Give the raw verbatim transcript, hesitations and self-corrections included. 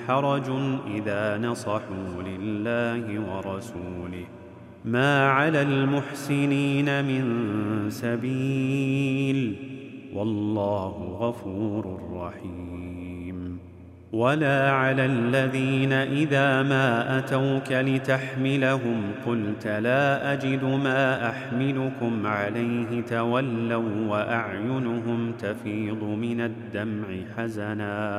حرج إذا نصحوا لله ورسوله ما على المحسنين من سبيل والله غفور رحيم. ولا على الذين إذا ما أتوك لتحملهم قلت لا أجد ما أحملكم عليه تولوا وأعينهم تفيض من الدمع حزنا